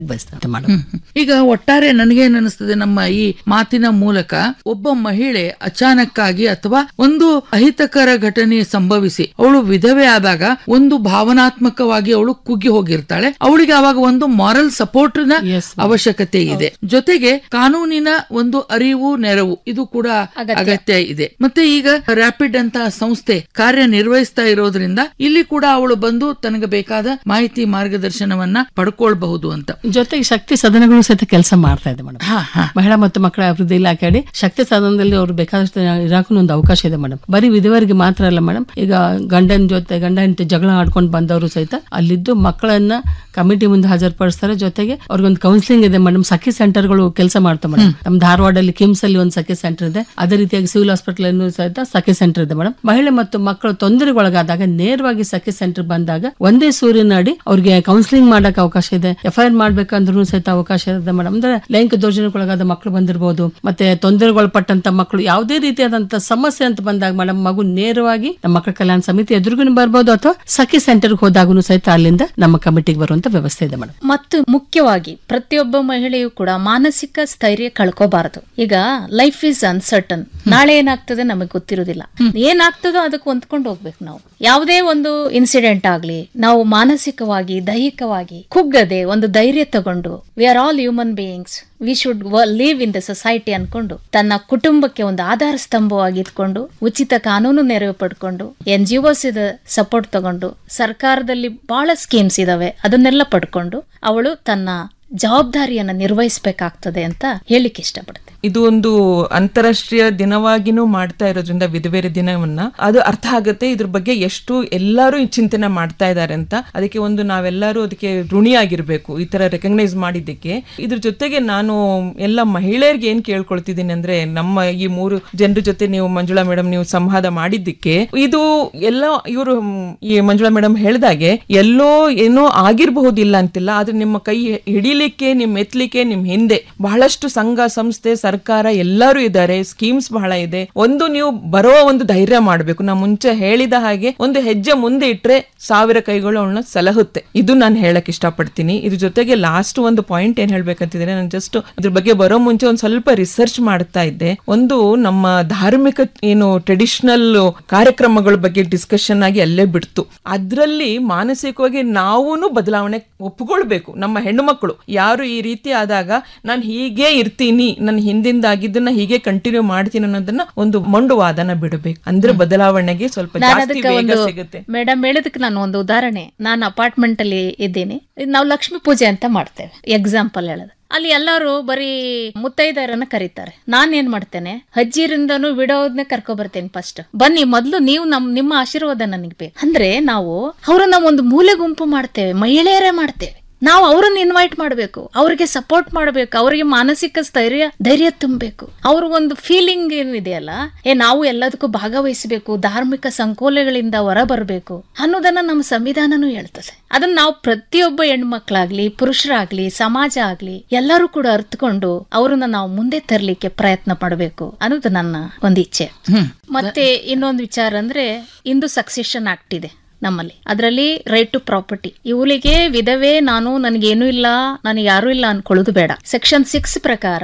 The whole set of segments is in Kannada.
ಬಯಸ್ತಂತೆ ಮೇಡಮ್. ಈಗ ಒಟ್ಟಾರೆ ನನಗೇನ್ ಅನಿಸ್ತದೆ, ನಮ್ಮ ಈ ಮಾತಿನ ಮೂಲಕ ಒಬ್ಬ ಮಹಿಳೆ ಅಚಾನಕ್ ಆಗಿ ಅಥವಾ ಒಂದು ಅಹಿತಕರ ಘಟನೆ ಸಂಭವಿಸಿ ಅವಳು ವಿಧವೆ ಆದಾಗ ಒಂದು ಭಾವನಾತ್ಮಕವಾಗಿ ಅವಳು ಕುಗ್ಗಿ ಹೋಗಿರ್ತಾಳೆ. ಅವಳಿಗೆ ಅವಾಗ ಒಂದು ಮಾರಲ್ ಸಪೋರ್ಟ್ ನ ಅವಶ್ಯಕತೆ ಇದೆ. ಜೊತೆಗೆ ಕಾನೂನಿನ ಒಂದು ಅರಿವು, ನೆರವು ಇದು ಕೂಡ ಅಗತ್ಯ ಇದೆ. ಮತ್ತೆ ಈಗ ರ್ಯಾಪಿಡ್ ಅಂತ ಸಂಸ್ಥೆ ಕಾರ್ಯನಿರ್ವಹಿಸ್ತಾ ಇರೋದ್ರಿಂದ ಇಲ್ಲಿ ಕೂಡ ಅವಳು ಬಂದು ತನಗೆ ಬೇಕಾದ ಮಾಹಿತಿ ಮಾರ್ಗದರ್ಶನವನ್ನ ಪಡ್ಕೊಳ್ಬಹುದು ಅಂತ. ಜೊತೆಗೆ ಶಕ್ತಿ ಸದನಗಳು ಸಹಿತ ಕೆಲಸ ಮಾಡ್ತಾ ಇದೆ ಮೇಡಮ್. ಮಹಿಳಾ ಮತ್ತು ಮಕ್ಕಳ ಅಭಿವೃದ್ಧಿ ಇಲಾಖೆ ಅಡಿ ಶಕ್ತಿ ಸದನದಲ್ಲಿ ಅವರು ಬೇಕಾದಷ್ಟು ಇರಾಕು ಒಂದು ಅವಕಾಶ ಇದೆ ಮೇಡಮ್. ಬರೀ ವಿಧವರಿಗೆ ಮಾತ್ರ ಅಲ್ಲ ಮೇಡಮ್, ಈಗ ಗಂಡ ಹೆಂಡತಿ ಜಗಳ ಆಡ್ಕೊಂಡು ಬಂದವರು ಸಹಿತ ಅಲ್ಲಿದ್ದು ಮಕ್ಕಳನ್ನ ಕಮಿಟಿ ಮುಂದೆ ಹಾಜರುಪಡಿಸ್ತಾರೆ. ಜೊತೆಗೆ ಅವ್ರಿಗೊಂದು ಕೌನ್ಸಿಲಿಂಗ್ ಇದೆ ಮೇಡಮ್. ಸಖಿ ಸೆಂಟರ್ಗಳು ಕೆಲಸ ಮಾಡ್ತಾರೆ ಮೇಡಮ್. ನಮ್ಮ ಧಾರವಾಡಲ್ಲಿ ಕಿಮ್ಸ್ ಅಲ್ಲಿ ಒಂದು ಸಖಿ ಸೆಂಟರ್ ಇದೆ. ಅದೇ ರೀತಿಯಾಗಿ ಸಿವಿಲ್ ಹಾಸ್ಪಿಟಲ್ ಅನ್ನು ಸಹಿತ ಸಖಿ ಸೆಂಟರ್ ಇದೆ ಮೇಡಮ್. ಮಹಿಳೆ ಮತ್ತು ಮಕ್ಕಳು ತೊಂದರೆಗೊಳಗಾದಾಗ ನೇರವಾಗಿ ಸಖಿ ಸೆಂಟರ್ ಬಂದಾಗ ಒಂದೇ ಸೂರ್ಯನ ಅಡಿ ಅವ್ರಿಗೆ ಕೌನ್ಸಿಲಿಂಗ್ ಮಾಡಕ್ ಅವಕಾಶ ಇದೆ. FIR ಮಾಡ್ಬೇಕಂದ್ರೂ ಸಹಿತ ಅವಕಾಶ ಇದೆ ಮೇಡಮ್. ಅಂದ್ರೆ ಲೈಂಗಿಕ ದೌರ್ಜನ್ಯಕ್ಕೊಳಗಾದ ಮಕ್ಕಳು ಬಂದಿರಬಹುದು, ಮತ್ತೆ ತೊಂದರೆಗೊಳಪಟ್ಟಂತ ಮಕ್ಕಳು ಯಾವುದೇ ರೀತಿಯಾದಂತ ಸಮಸ್ಯೆ ಅಂತ ಬಂದಾಗ ಮೇಡಮ್ ಮಗು ನೇರವಾಗಿ ನಮ್ಮ ಮಕ್ಕಳ ಕಲ್ಯಾಣ ಸಮಿತಿ ಎದುರುಗೂ ಬರ್ಬೋದು ಅಥವಾ ಸಖಿ ಸೆಂಟರ್ ಹೋದಾಗೂ ಸಹಿತ ಅಲ್ಲಿಂದ ನಮ್ಮ ಕಮಿಟಿಗೆ ಬರುವಂತ ವ್ಯವಸ್ಥೆ ಇದೆ ಮೇಡಮ್. ಮತ್ತು ಮುಖ್ಯವಾಗಿ ಪ್ರತಿಯೊಬ್ಬ ಮಹಿಳೆಯು ಕೂಡ ಮಾನಸಿಕ ಸ್ಥೈರ್ಯ ಕಳ್ಕೋಬಾರದು. ಈಗ ಲೈಫ್ ಈಸ್ ಅನ್ಸರ್ಟನ್. ನಾಳೆ ಏನಾಗ್ತದೆ ನಮಗೆ ಗೊತ್ತಿರೋದಿಲ್ಲ. ಏನಾಗ್ತದೋ ಅದಕ್ಕೆ ಹೊಂದ್ಕೊಂಡು ಹೋಗ್ಬೇಕು. ನಾವು ಯಾವುದೇ ಒಂದು ಇನ್ಸಿಡೆಂಟ್ ಆಗ್ಲಿ ನಾವು ಮಾನಸಿಕವಾಗಿ ದೈಹಿಕವಾಗಿ ಕುಗ್ಗದೆ ಒಂದು ಧೈರ್ಯ ತಗೊಂಡು we are all human beings, we should live in the society ಅನ್ಕೊಂಡು ತನ್ನ ಕುಟುಂಬಕ್ಕೆ ಒಂದು ಆಧಾರ ಸ್ತಂಭವಾಗಿ ಇಟ್ಕೊಂಡು ಉಚಿತ ಕಾನೂನು ನೆರವು ಪಡ್ಕೊಂಡು NGOs ಸಪೋರ್ಟ್ ತಗೊಂಡು ಸರ್ಕಾರದಲ್ಲಿ ಬಹಳ ಸ್ಕೀಮ್ಸ್ ಇದಾವೆ ಅದನ್ನೆಲ್ಲ ಪಡ್ಕೊಂಡು ಅವಳು ತನ್ನ ಜವಾಬ್ದಾರಿಯನ್ನ ನಿರ್ವಹಿಸಬೇಕಾಗ್ತದೆ ಅಂತ ಹೇಳಿಕ್ಕೆ ಇಷ್ಟಪಡುತ್ತೆ. ಇದು ಒಂದು ಅಂತಾರಾಷ್ಟ್ರೀಯ ದಿನವಾಗಿನೂ ಮಾಡ್ತಾ ಇರೋದ್ರಿಂದ ವಿಧವೆಯರ ದಿನವನ್ನ ಅದು ಅರ್ಥ ಆಗುತ್ತೆ ಇದ್ರ ಬಗ್ಗೆ ಎಷ್ಟು ಎಲ್ಲರೂ ಚಿಂತನೆ ಮಾಡ್ತಾ ಇದ್ದಾರೆ ಅಂತ. ಅದಕ್ಕೆ ಒಂದು ನಾವೆಲ್ಲರೂ ಅದಕ್ಕೆ ಋಣಿಯಾಗಿರ್ಬೇಕು ಈ ತರ ರೆಕಗ್ನೈಸ್ ಮಾಡಿದ್ದಕ್ಕೆ. ಇದ್ರ ಜೊತೆಗೆ ನಾನು ಎಲ್ಲ ಮಹಿಳೆಯರಿಗೆ ಏನ್ ಕೇಳ್ಕೊಳ್ತಿದ್ದೀನಿ ಅಂದ್ರೆ, ನಮ್ಮ ಈ 3 ಜನರ ಜೊತೆ ನೀವು ಮಂಜುಳಾ ಮೇಡಮ್ ನೀವು ಸಂವಾದ ಮಾಡಿದ್ದಕ್ಕೆ ಇದು ಎಲ್ಲ ಇವರು ಈ ಮಂಜುಳಾ ಮೇಡಮ್ ಹೇಳ್ದಾಗೆ ಎಲ್ಲೋ ಏನೋ ಆಗಿರಬಹುದಿಲ್ಲ ಅಂತಿಲ್ಲ, ಆದ್ರೆ ನಿಮ್ಮ ಕೈ ಹಿಡಿಲಿಕ್ಕೆ ನಿಮ್ ಎತ್ತಲಿಕ್ಕೆ ನಿಮ್ ಹಿಂದೆ ಬಹಳಷ್ಟು ಸಂಘ ಸಂಸ್ಥೆ ಸರ್ಕಾರ ಎಲ್ಲರೂ ಇದ್ದಾರೆ, ಸ್ಕೀಮ್ಸ್ ಬಹಳ ಇದೆ. ಒಂದು ನೀವು ಬರುವ ಒಂದು ಧೈರ್ಯ ಮಾಡಬೇಕು. ನಾ ಮುಂಚೆ ಹೇಳಿದ ಹಾಗೆ ಒಂದು ಹೆಜ್ಜೆ ಮುಂದೆ ಇಟ್ರೆ 1000 ಕೈಗಳು ಅವಳನ್ನ ಸಲಹುತ್ತೆ. ಇದು ನಾನು ಹೇಳಕ್ ಇಷ್ಟಪಡ್ತೀನಿ. ಇದ್ರ ಜೊತೆಗೆ ಲಾಸ್ಟ್ ಒಂದು ಪಾಯಿಂಟ್ ಏನ್ ಹೇಳ್ಬೇಕಂತಿದ್ರೆ, ನಾನು ಜಸ್ಟ್ ಇದ್ರ ಬಗ್ಗೆ ಬರೋ ಮುಂಚೆ ಒಂದ್ ಸ್ವಲ್ಪ ರಿಸರ್ಚ್ ಮಾಡ್ತಾ ಇದ್ದೆ. ಒಂದು ನಮ್ಮ ಧಾರ್ಮಿಕ ಏನು ಟ್ರೆಡಿಷನಲ್ ಕಾರ್ಯಕ್ರಮಗಳ ಬಗ್ಗೆ ಡಿಸ್ಕಷನ್ ಆಗಿ ಅಲ್ಲೇ ಬಿಡ್ತು. ಅದ್ರಲ್ಲಿ ಮಾನಸಿಕವಾಗಿ ನಾವೂನು ಬದಲಾವಣೆ ಒಪ್ಕೊಳ್ಬೇಕು. ನಮ್ಮ ಹೆಣ್ಣು ಮಕ್ಕಳು ಯಾರು ಈ ರೀತಿ ಆದಾಗ ನಾನು ಹೀಗೆ ಇರ್ತೀನಿ, ನನ್ನ ಹಿಂದಿಂದ ಆಗಿದ್ದನ್ನ ಹೀಗೆ ಕಂಟಿನ್ಯೂ ಮಾಡ್ತೀನಿ ಅನ್ನೋದನ್ನ ಒಂದು ಮೊಂಡು ವಾದನ ಬಿಡಬೇಕು. ಅಂದ್ರೆ ಬದಲಾವಣೆಗೆ ಸ್ವಲ್ಪ ಜಾಸ್ತಿ ವೇಗ ಸಿಗುತ್ತೆ. ಮೇಡಮ್ ಹೇಳಿದಕ್ಕೆ ನಾನು ಒಂದು ಉದಾಹರಣೆ, ನಾನು ಅಪಾರ್ಟ್ಮೆಂಟ್ ಅಲ್ಲಿ ಇದ್ದೀನಿ. ನಾವು ಲಕ್ಷ್ಮೀ ಪೂಜೆ ಅಂತ ಮಾಡ್ತೇವೆ, ಎಕ್ಸಾಂಪಲ್ ಹೇಳೋದು. ಅಲ್ಲಿ ಎಲ್ಲರೂ ಬರೀ ಮುತ್ತೈದರನ್ನ ಕರೀತಾರೆ. ನಾನ್ ಏನ್ ಮಾಡ್ತೇನೆ, ಅಜ್ಜಿರಿಂದನೂ ವಿಡೋದ್ನ ಕರ್ಕೊ ಬರ್ತೇನೆ. ಫಸ್ಟ್ ಬನ್ನಿ, ಮೊದ್ಲು ನೀವು ನಿಮ್ಮ ಆಶೀರ್ವಾದ ನನಗೆ ಬೇಕು ಅಂದ್ರೆ ನಾವು ಅವ್ರನ್ನ ಒಂದು ಮೂಲೆ ಗುಂಪು ಮಾಡ್ತೇವೆ, ಮಹಿಳೆಯರೇ ಮಾಡ್ತೇವೆ. ನಾವು ಅವ್ರನ್ನ ಇನ್ವೈಟ್ ಮಾಡಬೇಕು, ಅವ್ರಿಗೆ ಸಪೋರ್ಟ್ ಮಾಡಬೇಕು, ಅವರಿಗೆ ಮಾನಸಿಕ ಧೈರ್ಯ ತುಂಬಬೇಕು. ಅವ್ರ ಒಂದು ಫೀಲಿಂಗ್ ಏನಿದೆಯಲ್ಲ, ನಾವು ಎಲ್ಲದಕ್ಕೂ ಭಾಗವಹಿಸಬೇಕು, ಧಾರ್ಮಿಕ ಸಂಕೋಲೆಗಳಿಂದ ಹೊರ ಬರಬೇಕು ಅನ್ನೋದನ್ನ ನಮ್ಮ ಸಂವಿಧಾನನೂ ಹೇಳ್ತದೆ. ಅದನ್ನ ನಾವು ಪ್ರತಿಯೊಬ್ಬ ಹೆಣ್ಮಕ್ಳಾಗ್ಲಿ ಪುರುಷರಾಗ್ಲಿ ಸಮಾಜ ಆಗ್ಲಿ ಎಲ್ಲರೂ ಕೂಡ ಅರ್ಥಕೊಂಡು ಅವ್ರನ್ನ ನಾವು ಮುಂದೆ ತರಲಿಕ್ಕೆ ಪ್ರಯತ್ನ ಮಾಡಬೇಕು ಅನ್ನೋದು ನನ್ನ ಒಂದು ಇಚ್ಛೆ. ಮತ್ತೆ ಇನ್ನೊಂದು ವಿಚಾರ ಅಂದ್ರೆ, ಇಂದು ಸಕ್ಸೆಷನ್ ಆಕ್ಟ್ ಇದೆ ನಮ್ಮಲ್ಲಿ. ಅದರಲ್ಲಿ ರೈಟ್ ಟು ಪ್ರಾಪರ್ಟಿ. ಇವಳಿಗೆ ವಿಧವೆ, ನನಗೇನು ಇಲ್ಲ, ನನಗೆ ಯಾರು ಇಲ್ಲ ಅನ್ಕೊಳ್ಳೋದು ಬೇಡ. ಸೆಕ್ಷನ್ 6 ಪ್ರಕಾರ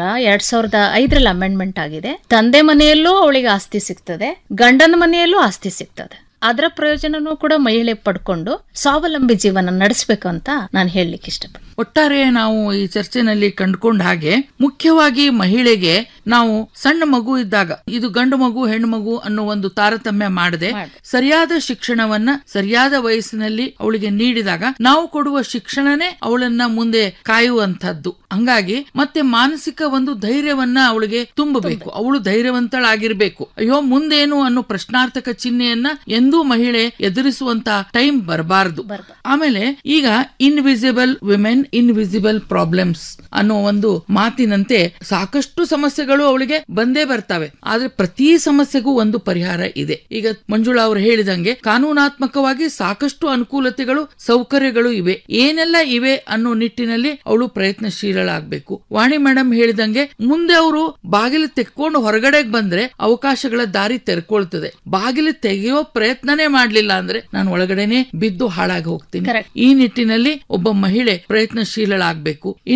2005 ಅಮೆಂಡ್ಮೆಂಟ್ ಆಗಿದೆ. ತಂದೆ ಮನೆಯಲ್ಲೂ ಅವಳಿಗೆ ಆಸ್ತಿ ಸಿಗ್ತದೆ, ಗಂಡನ ಮನೆಯಲ್ಲೂ ಆಸ್ತಿ ಸಿಗ್ತದೆ. ಅದರ ಪ್ರಯೋಜನನೂ ಕೂಡ ಮಹಿಳೆ ಪಡ್ಕೊಂಡು ಸ್ವಾವಲಂಬಿ ಜೀವನ ನಡೆಸಬೇಕು ಅಂತ ನಾನು ಹೇಳಲಿಕ್ಕೆ ಇಷ್ಟಪಡ್ತೀನಿ. ಒಟ್ಟಾರೆ ನಾವು ಈ ಚರ್ಚೆನಲ್ಲಿ ಕಂಡುಕೊಂಡ ಹಾಗೆ ಮುಖ್ಯವಾಗಿ ಮಹಿಳೆಗೆ ನಾವು ಸಣ್ಣ ಮಗು ಇದ್ದಾಗ ಇದು ಗಂಡು ಮಗು ಹೆಣ್ಣು ಮಗು ಅನ್ನೋ ಒಂದು ತಾರತಮ್ಯ ಮಾಡದೆ ಸರಿಯಾದ ಶಿಕ್ಷಣವನ್ನ ಸರಿಯಾದ ವಯಸ್ಸಿನಲ್ಲಿ ಅವಳಿಗೆ ನೀಡಿದಾಗ ನಾವು ಕೊಡುವ ಶಿಕ್ಷಣನೇ ಅವಳನ್ನ ಮುಂದೆ ಕಾಯುವಂತದ್ದು. ಹಂಗಾಗಿ ಮತ್ತೆ ಮಾನಸಿಕ ಒಂದು ಧೈರ್ಯವನ್ನ ಅವಳಿಗೆ ತುಂಬಬೇಕು. ಅವಳು ಧೈರ್ಯವಂತಳಾಗಿರ್ಬೇಕು. ಅಯ್ಯೋ ಮುಂದೇನು ಅನ್ನೋ ಪ್ರಶ್ನಾರ್ಥಕ ಚಿಹ್ನೆಯನ್ನ ಎಂದೂ ಮಹಿಳೆ ಎದುರಿಸುವಂತ ಟೈಮ್ ಬರಬಾರದು. ಆಮೇಲೆ ಈಗ ಇನ್ವಿಸಿಬಲ್ ವಿಮೆನ್ ಇನ್ವಿಸಿಬಲ್ ಪ್ರಾಬ್ಲಮ್ಸ್ ಅನ್ನೋ ಒಂದು ಮಾತಿನಂತೆ ಸಾಕಷ್ಟು ಸಮಸ್ಯೆಗಳು ಅವಳಿಗೆ ಬಂದೇ ಬರ್ತವೆ. ಆದ್ರೆ ಪ್ರತಿ ಸಮಸ್ಯೆಗೂ ಒಂದು ಪರಿಹಾರ ಇದೆ. ಈಗ ಮಂಜುಳಾ ಅವರು ಹೇಳಿದಂಗೆ ಕಾನೂನಾತ್ಮಕವಾಗಿ ಸಾಕಷ್ಟು ಅನುಕೂಲತೆಗಳು ಸೌಕರ್ಯಗಳು ಇವೆ. ಏನೆಲ್ಲ ಇವೆ ಅನ್ನೋ ನಿಟ್ಟಿನಲ್ಲಿ ಅವಳು ಪ್ರಯತ್ನಶೀಲಳಾಗಬೇಕು. ವಾಣಿ ಮೇಡಮ್ ಹೇಳಿದಂಗೆ ಮುಂದೆ ಅವರು ಬಾಗಿಲು ತೆಕ್ಕೊಂಡು ಹೊರಗಡೆಗೆ ಬಂದ್ರೆ ಅವಕಾಶಗಳ ದಾರಿ ತೆರ್ಕೊಳ್ತದೆ. ಬಾಗಿಲು ತೆಗೆಯೋ ಪ್ರಯತ್ನ ಪ್ರಯತ್ನನೇ ಮಾಡ್ಲಿಲ್ಲ ಅಂದ್ರೆ ನಾನು ಒಳಗಡೆನೆ ಬಿದ್ದು ಹಾಳಾಗಿ ಹೋಗ್ತೀನಿ. ಈ ನಿಟ್ಟಿನಲ್ಲಿ ಒಬ್ಬ ಮಹಿಳೆ ಪ್ರಯತ್ನಶೀಲಳಾಗಬೇಕು.